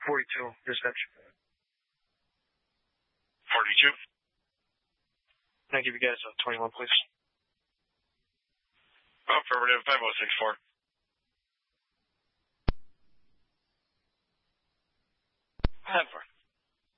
42, dispatch. 42. Can I give you guys a 21, please? Affirmative, 5064. Ever.